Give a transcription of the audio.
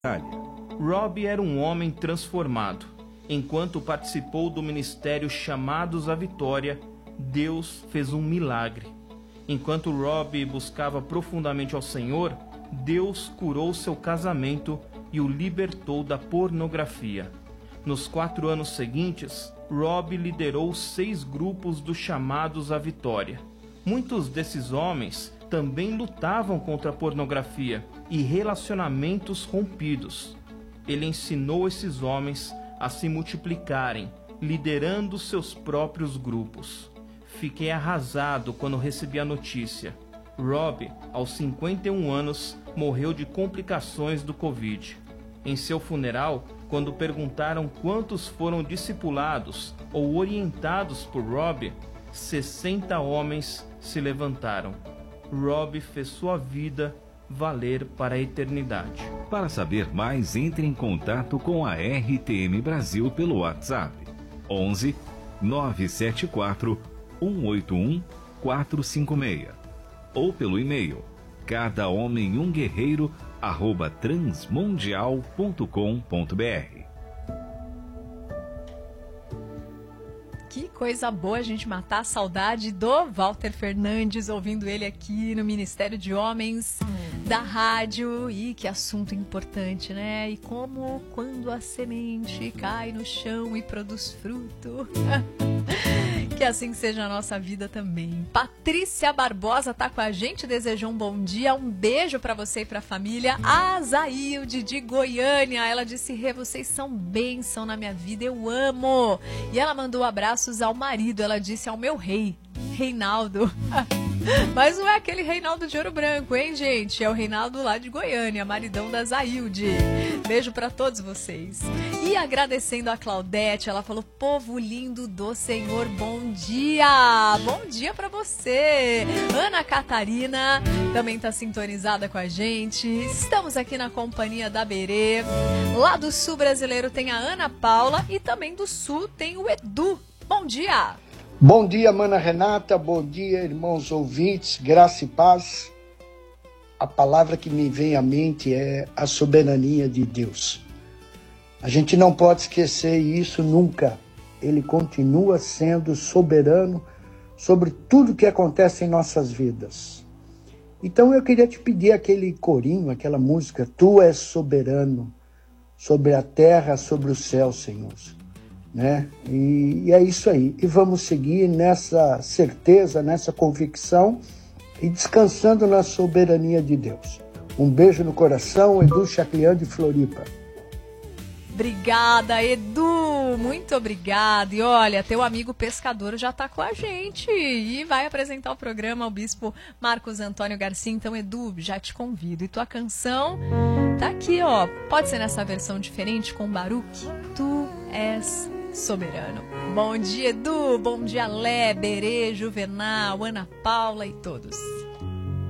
Rob era um homem transformado. Enquanto participou do ministério Chamados à Vitória, Deus fez um milagre. Enquanto Rob buscava profundamente ao Senhor, Deus curou seu casamento e o libertou da pornografia. Nos 4 anos seguintes, Rob liderou 6 grupos dos Chamados à Vitória. Muitos desses homens também lutavam contra a pornografia e relacionamentos rompidos. Ele ensinou esses homens a se multiplicarem, liderando seus próprios grupos. Fiquei arrasado quando recebi a notícia. Rob, aos 51 anos, morreu de complicações do Covid. Em seu funeral, quando perguntaram quantos foram discipulados ou orientados por Rob, 60 homens se levantaram. Rob fez sua vida valer para a eternidade. Para saber mais, entre em contato com a RTM Brasil pelo WhatsApp 11 974 181 456 ou pelo e-mail cadahomemumguerreiro@transmundial.com.br. Que coisa boa a gente matar a saudade do Walter Fernandes, ouvindo ele aqui no Ministério de Homens da Rádio. E que assunto importante, né? E como quando a semente cai no chão e produz fruto. Que assim seja a nossa vida também. Patrícia Barbosa tá com a gente, desejou um bom dia, um beijo pra você e pra família. A Zailde de Goiânia, ela disse: Rê, vocês são bênção na minha vida, eu amo. E ela mandou abraços ao marido, ela disse: ao meu rei, Reinaldo. Mas não é aquele Reinaldo de Ouro Branco, hein, gente? É o Reinaldo lá de Goiânia, maridão da Zailde. Beijo pra todos vocês. E agradecendo a Claudete, ela falou: povo lindo do Senhor, bom dia! Bom dia pra você! Ana Catarina também tá sintonizada com a gente. Estamos aqui na companhia da Berê. Lá do Sul brasileiro tem a Ana Paula e também do Sul tem o Edu. Bom dia! Bom dia, mana Renata, bom dia, irmãos ouvintes, graça e paz. A palavra que me vem à mente é a soberania de Deus. A gente não pode esquecer isso nunca. Ele continua sendo soberano sobre tudo que acontece em nossas vidas. Então eu queria te pedir aquele corinho, aquela música: Tu és soberano sobre a terra, sobre o céu, Senhor. Né? E é isso aí. E vamos seguir nessa certeza, nessa convicção e descansando na soberania de Deus. Um beijo no coração, Edu Chaclian de Floripa. Obrigada, Edu, muito obrigada. E olha, teu amigo pescador já está com a gente e vai apresentar o programa, o bispo Marcos Antônio Garcia. Então, Edu, já te convido. E tua canção tá aqui, ó. Pode ser nessa versão diferente com Baruch. Tu és soberano. Bom dia, Edu. Bom dia, Lé, Berê, Juvenal, Ana Paula e todos.